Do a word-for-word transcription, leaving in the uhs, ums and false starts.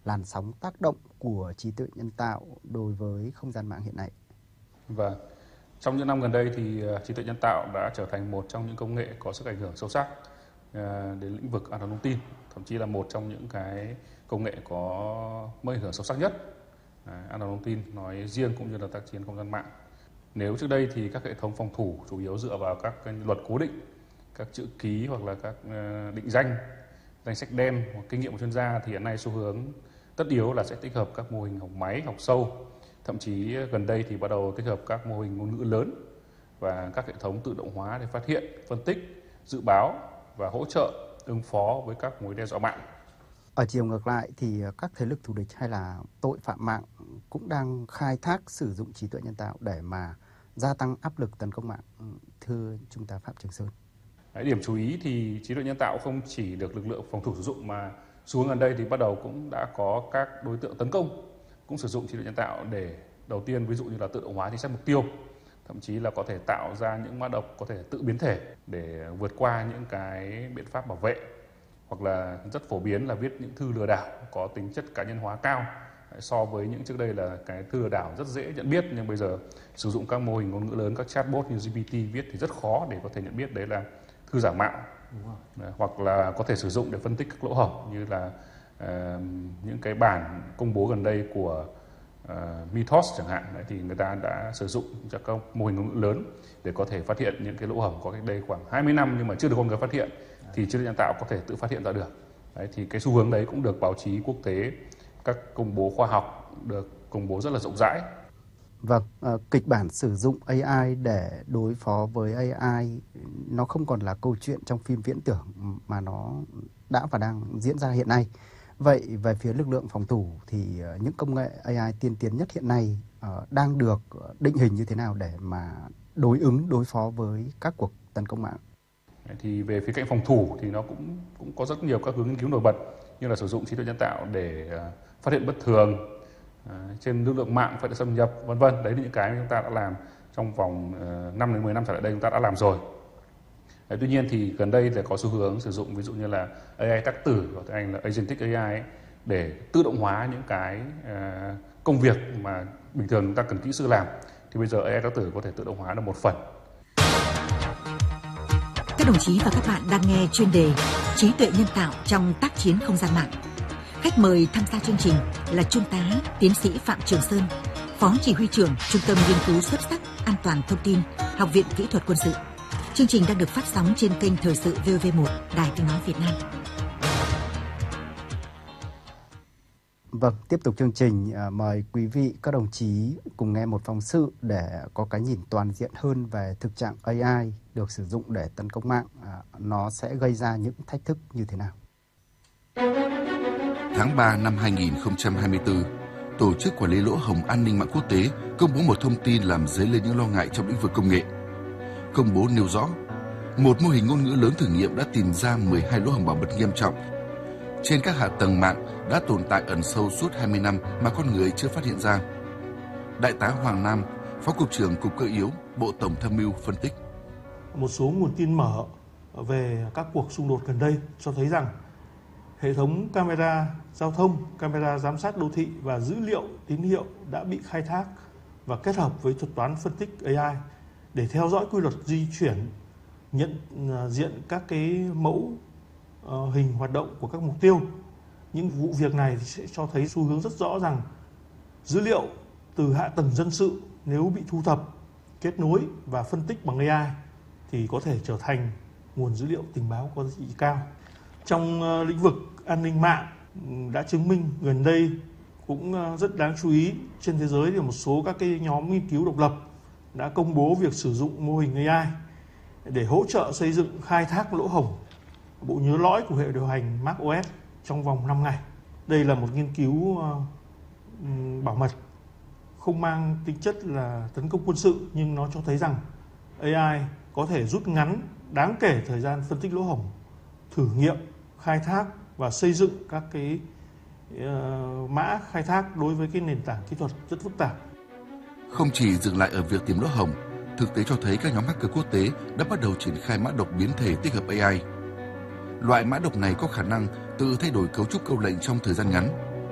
làn sóng tác động của trí tuệ nhân tạo đối với không gian mạng hiện nay? Vâng, trong những năm gần đây thì trí tuệ nhân tạo đã trở thành một trong những công nghệ có sức ảnh hưởng sâu sắc đến lĩnh vực an toàn thông tin, thậm chí là một trong những cái công nghệ có mức ảnh hưởng sâu sắc nhất an toàn thông tin nói riêng cũng như là tác chiến không gian mạng. Nếu trước đây thì các hệ thống phòng thủ chủ yếu dựa vào các cái luật cố định, các chữ ký hoặc là các định danh, danh sách đen hoặc kinh nghiệm của chuyên gia, thì hiện nay xu hướng tất yếu là sẽ tích hợp các mô hình học máy, học sâu. Thậm chí gần đây thì bắt đầu tích hợp các mô hình ngôn ngữ lớn và các hệ thống tự động hóa để phát hiện, phân tích, dự báo và hỗ trợ ứng phó với các mối đe dọa mạng. Ở chiều ngược lại thì các thế lực thù địch hay là tội phạm mạng cũng đang khai thác sử dụng trí tuệ nhân tạo để mà gia tăng áp lực tấn công mạng. Thưa Trung tá Phạm Trường Sơn. Đấy, điểm chú ý thì trí tuệ nhân tạo không chỉ được lực lượng phòng thủ sử dụng, mà xu hướng gần đây thì bắt đầu cũng đã có các đối tượng tấn công cũng sử dụng trí tuệ nhân tạo để đầu tiên ví dụ như là tự động hóa chính xác mục tiêu, thậm chí là có thể tạo ra những mã độc có thể tự biến thể để vượt qua những cái biện pháp bảo vệ, hoặc là rất phổ biến là viết những thư lừa đảo có tính chất cá nhân hóa cao. So với những trước đây là cái thư lừa đảo rất dễ nhận biết, nhưng bây giờ sử dụng các mô hình ngôn ngữ lớn, các chatbot như G P T viết thì rất khó để có thể nhận biết đấy là thư giả mạo. Hoặc là có thể sử dụng để phân tích các lỗ hổng, như là uh, những cái bản công bố gần đây của uh, Mythos chẳng hạn, đấy, thì người ta đã sử dụng các mô hình ngôn ngữ lớn để có thể phát hiện những cái lỗ hổng có cách đây khoảng hai mươi năm nhưng mà chưa được con người phát hiện, thì trí tuệ nhân tạo có thể tự phát hiện ra được. Đấy, thì cái xu hướng đấy cũng được báo chí quốc tế, các công bố khoa học được công bố rất là rộng rãi. Vâng, uh, kịch bản sử dụng A I để đối phó với A I nó không còn là câu chuyện trong phim viễn tưởng mà nó đã và đang diễn ra hiện nay. Vậy về phía lực lượng phòng thủ thì uh, những công nghệ A I tiên tiến nhất hiện nay uh, đang được định hình như thế nào để mà đối ứng, đối phó với các cuộc tấn công mạng? Thì về phía cạnh phòng thủ thì nó cũng cũng có rất nhiều các hướng nghiên cứu nổi bật, như là sử dụng trí tuệ nhân tạo để uh, phát hiện bất thường uh, trên lưu lượng mạng, phát hiện xâm nhập, vân vân. Đấy là những cái chúng ta đã làm trong vòng uh, năm đến mười năm trở lại đây, chúng ta đã làm rồi. Đấy, tuy nhiên thì gần đây là có xu hướng sử dụng ví dụ như là A I tác tử, hoặc tiếng Anh là agentic A I ấy, để tự động hóa những cái uh, công việc mà bình thường chúng ta cần kỹ sư làm. Thì bây giờ A I tác tử có thể tự động hóa được một phần. Các đồng chí và các bạn đang nghe chuyên đề trí tuệ nhân tạo trong tác chiến không gian mạng. Khách mời tham gia chương trình là Trung tá Tiến sĩ Phạm Trường Sơn, Phó Chỉ huy trưởng Trung tâm Nghiên cứu xuất sắc An toàn thông tin, Học viện Kỹ thuật Quân sự. Chương trình đang được phát sóng trên kênh Thời sự vê o vê một, Đài Tiếng nói Việt Nam. Vâng, tiếp tục chương trình, mời quý vị các đồng chí cùng nghe một phóng sự để có cái nhìn toàn diện hơn về thực trạng A I được sử dụng để tấn công mạng, nó sẽ gây ra những thách thức như thế nào. Tháng ba năm hai nghìn không trăm hai mươi tư, Tổ chức Quản lý lỗ hổng an ninh mạng quốc tế công bố một thông tin làm dấy lên những lo ngại trong lĩnh vực công nghệ. Công bố nêu rõ, một mô hình ngôn ngữ lớn thử nghiệm đã tìm ra mười hai lỗ hổng bảo mật nghiêm trọng trên các hạ tầng mạng đã tồn tại ẩn sâu suốt hai mươi năm mà con người chưa phát hiện ra. Đại tá Hoàng Nam, Phó Cục trưởng Cục Cơ yếu, Bộ Tổng tham mưu phân tích. Một số nguồn tin mở về các cuộc xung đột gần đây cho thấy rằng hệ thống camera giao thông, camera giám sát đô thị và dữ liệu tín hiệu đã bị khai thác và kết hợp với thuật toán phân tích A I để theo dõi quy luật di chuyển, nhận diện các cái mẫu uh, hình hoạt động của các mục tiêu. Những vụ việc này thì sẽ cho thấy xu hướng rất rõ rằng dữ liệu từ hạ tầng dân sự nếu bị thu thập, kết nối và phân tích bằng A I thì có thể trở thành nguồn dữ liệu tình báo có giá trị cao. Trong uh, lĩnh vực an ninh mạng đã chứng minh gần đây cũng uh, rất đáng chú ý, trên thế giới thì một số các cái nhóm nghiên cứu độc lập đã công bố việc sử dụng mô hình A I để hỗ trợ xây dựng khai thác lỗ hổng bộ nhớ lõi của hệ điều hành macOS trong vòng năm ngày. Đây là một nghiên cứu uh, bảo mật, không mang tính chất là tấn công quân sự, nhưng nó cho thấy rằng A I có thể rút ngắn đáng kể thời gian phân tích lỗ hổng, thử nghiệm, khai thác và xây dựng các cái uh, mã khai thác đối với cái nền tảng kỹ thuật rất phức tạp. Không chỉ dừng lại ở việc tìm lỗ hổng, thực tế cho thấy các nhóm hacker quốc tế đã bắt đầu triển khai mã độc biến thể tích hợp A I. Loại mã độc này có khả năng tự thay đổi cấu trúc câu lệnh trong thời gian ngắn,